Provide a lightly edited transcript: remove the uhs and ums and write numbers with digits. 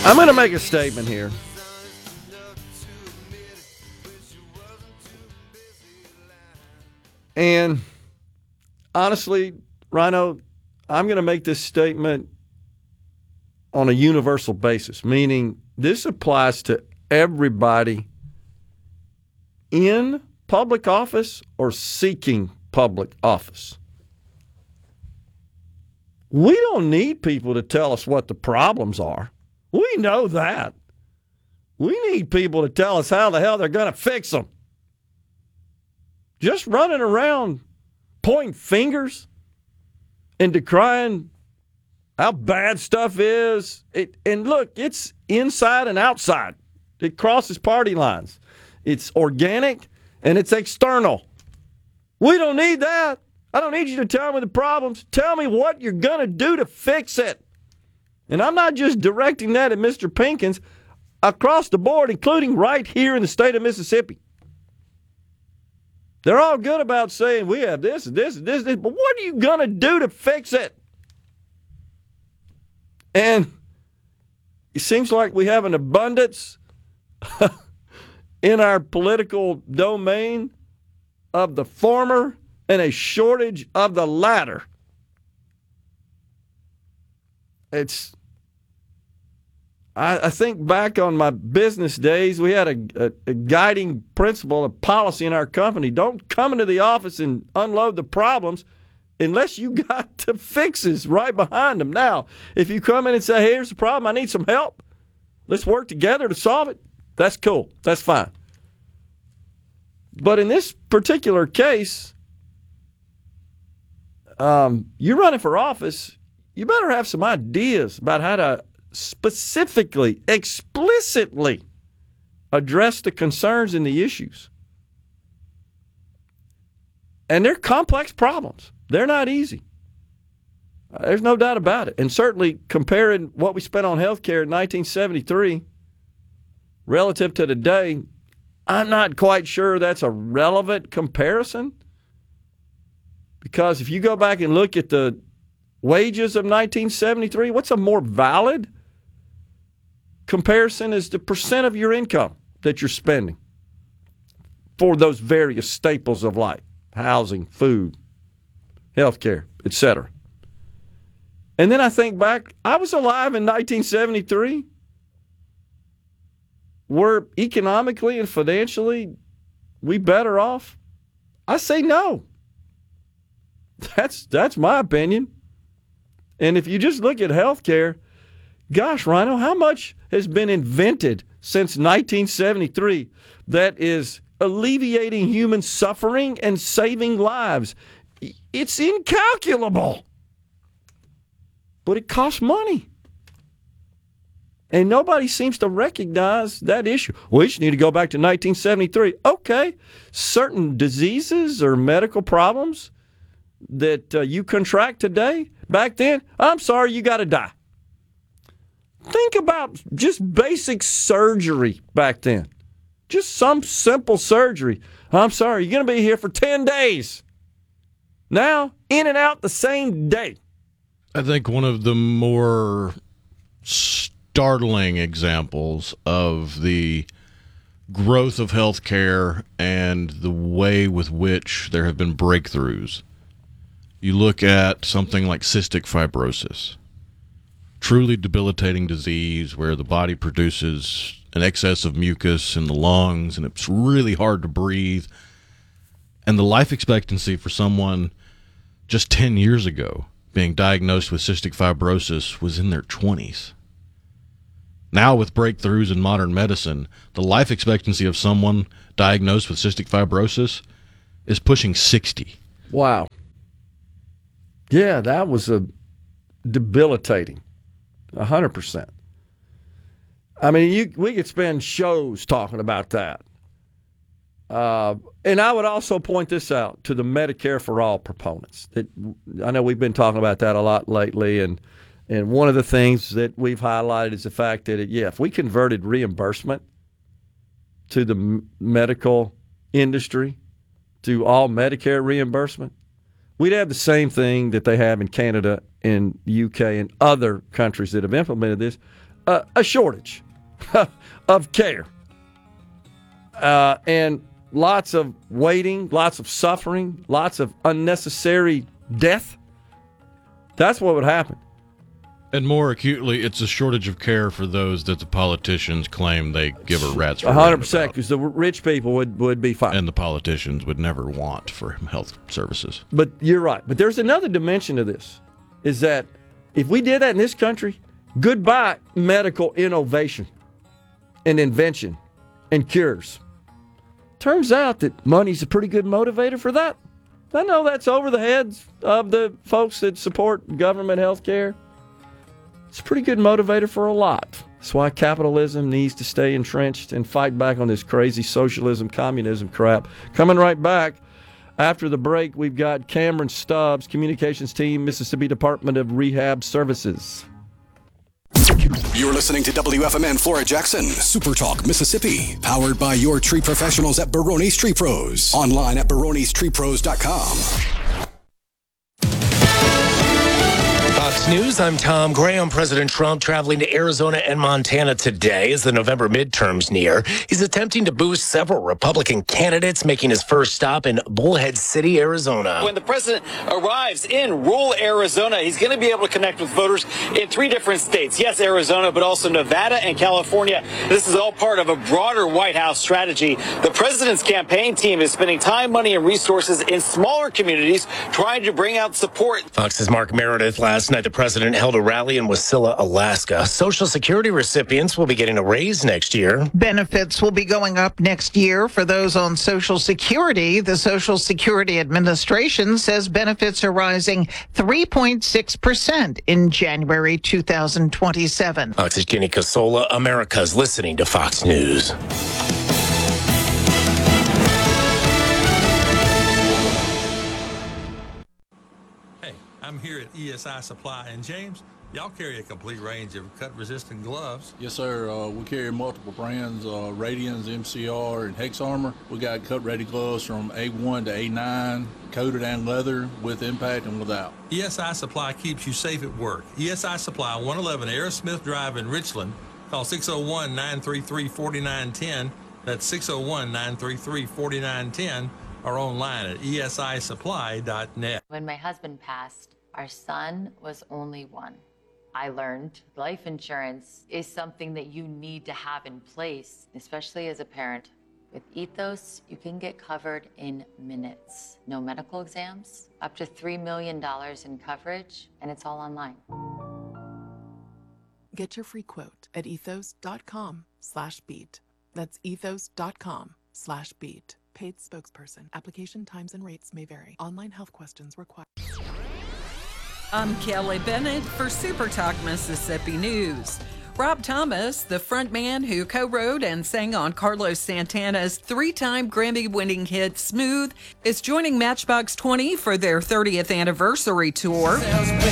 I'm going to make a statement here. And honestly, Rhino, I'm going to make this statement on a universal basis, meaning this applies to everybody in public office or seeking public office. We don't need people to tell us what the problems are. We know that. We need people to tell us how the hell they're going to fix them. Just running around pointing fingers and decrying how bad stuff is. And look, it's inside and outside. It crosses party lines. It's organic and it's external. We don't need that. I don't need you to tell me the problems. Tell me what you're going to do to fix it. And I'm not just directing that at Mr. Pinkins. Across the board, including right here in the state of Mississippi. They're all good about saying we have this and this and this, but what are you going to do to fix it? And it seems like we have an abundance in our political domain of the former and a shortage of the latter. I think back on my business days, we had a guiding principle of policy in our company. Don't come into the office and unload the problems unless you got the fixes right behind them. Now, if you come in and say, hey, here's the problem, I need some help, let's work together to solve it, that's cool. That's fine. But in this particular case, you're running for office, you better have some ideas about how to specifically, explicitly address the concerns and the issues. And they're complex problems. They're not easy. There's no doubt about it. And certainly comparing what we spent on health care in 1973 relative to today, I'm not quite sure that's a relevant comparison. Because if you go back and look at the wages of 1973, what's a more valid comparison is the percent of your income that you're spending for those various staples of life, housing, food, healthcare, etc. And then I think back, I was alive in 1973. Were economically and financially we better off? I say no. That's my opinion. And if you just look at healthcare, gosh, Rhino, how much has been invented since 1973 that is alleviating human suffering and saving lives? It's incalculable. But it costs money. And nobody seems to recognize that issue. We just need to go back to 1973. Okay, certain diseases or medical problems that you contract today, back then, I'm sorry, you got to die. Think about just basic surgery back then. Just some simple surgery. I'm sorry, you're going to be here for 10 days. Now, in and out the same day. I think one of the more startling examples of the growth of healthcare and the way with which there have been breakthroughs. You look at something like cystic fibrosis, truly debilitating disease where the body produces an excess of mucus in the lungs and it's really hard to breathe. And the life expectancy for someone just 10 years ago being diagnosed with cystic fibrosis was in their 20s. Now with breakthroughs in modern medicine, the life expectancy of someone diagnosed with cystic fibrosis is pushing 60. Wow. Yeah, that was a debilitating. 100%. I mean, we could spend shows talking about that. And I would also point this out to the Medicare for All proponents. I know we've been talking about that a lot lately, and one of the things that we've highlighted is the fact that, if we converted reimbursement to the medical industry, to all Medicare reimbursement, we'd have the same thing that they have in Canada and the UK and other countries that have implemented this. a shortage of care. And lots of waiting, lots of suffering, lots of unnecessary death. That's what would happen. And more acutely, it's a shortage of care for those that the politicians claim they give a rat's 100%, because the rich people would be fine. And the politicians would never want for health services. But you're right. But there's another dimension to this, is that if we did that in this country, goodbye medical innovation and invention and cures. Turns out that money's a pretty good motivator for that. I know that's over the heads of the folks that support government health care. It's a pretty good motivator for a lot. That's why capitalism needs to stay entrenched and fight back on this crazy socialism, communism crap. Coming right back after the break, we've got Cameron Stubbs, Communications Team, Mississippi Department of Rehab Services. You're listening to WFMN Flora Jackson, Super Talk, Mississippi. Powered by your tree professionals at Barone's Tree Pros. Online at baronestreepros.com. Fox News, I'm Tom Graham. President Trump traveling to Arizona and Montana today as the November midterms near. He's attempting to boost several Republican candidates, making his first stop in Bullhead City, Arizona. When the president arrives in rural Arizona, he's going to be able to connect with voters in 3 different states. Yes, Arizona, but also Nevada and California. This is all part of a broader White House strategy. The president's campaign team is spending time, money, and resources in smaller communities trying to bring out support. Fox's Mark Meredith. Last night, the president held a rally in Wasilla, Alaska. Social Security recipients will be getting a raise next year. Benefits will be going up next year for those on Social Security. The Social Security Administration says benefits are rising 3.6% in January 2027. Fox's Jenny Casola. America's listening to Fox News. I'm here at ESI Supply in James. Y'all carry a complete range of cut-resistant gloves. Yes, sir. We carry multiple brands, Radians, MCR, and Hex Armor. We got cut-ready gloves from A1 to A9, coated and leather, with impact and without. ESI Supply keeps you safe at work. ESI Supply, 111 Aerosmith Drive in Richland. Call 601-933-4910. That's 601-933-4910. Or online at esisupply.net. When my husband passed, our son was only 1. I learned life insurance is something that you need to have in place, especially as a parent. With Ethos, you can get covered in minutes. No medical exams, up to $3 million in coverage, and it's all online. Get your free quote at ethos.com/beat. That's ethos.com/beat. Paid spokesperson. Application times and rates may vary. Online health questions required. I'm Kelly Bennett for Super Talk Mississippi News. Rob Thomas, the frontman who co-wrote and sang on Carlos Santana's 3-time Grammy-winning hit Smooth, is joining Matchbox 20 for their 30th anniversary tour.